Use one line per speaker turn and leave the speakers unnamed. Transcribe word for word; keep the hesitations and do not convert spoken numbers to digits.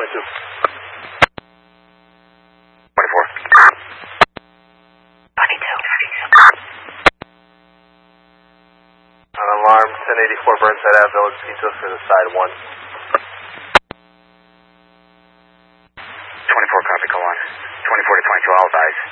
two.
twenty-four.
twenty-two.
On alarm, ten eighty-four Burnside Ave, Village Pizza for the side one.
twenty-four, copy, call on. twenty-four to twenty-two, all advise.